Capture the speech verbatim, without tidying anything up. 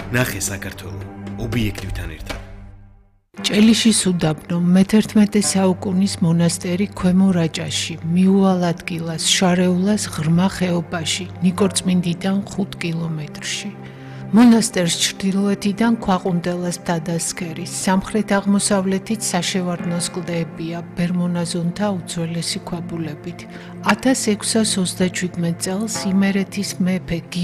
ნახე საქართველო ობიექტივთან ერთად. ჭელიშის უდაბნო მეთერთმეტე საუკუნის მონასტერი ქვემო რაჭაში, მიუვალ ადგილას, შარეულას ღრმა ხეობაში, ნიკორწმინდიდან ხუთ კილომეტრში. მონასტერს ჩრდილოეთიდან ქვაყუნდელას მთადასქერი, სამხრეთ-აღმოსავლეთით საშევარდნოს კლდეებია, ბერმონაზონთა უძველესი ქვაბულებით. ათას ექვსას ოცდაჩვიდმეტ წელს იმერეთის მეფე